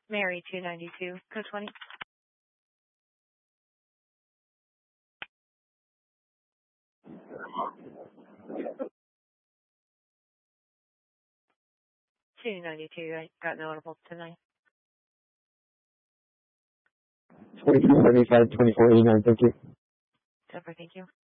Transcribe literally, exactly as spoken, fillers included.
Mary two ninety-two, code twenty. two ninety-two, I got no audible tonight. twenty-three seventy-five, twenty-four eighty-nine, thank you. Super, thank you.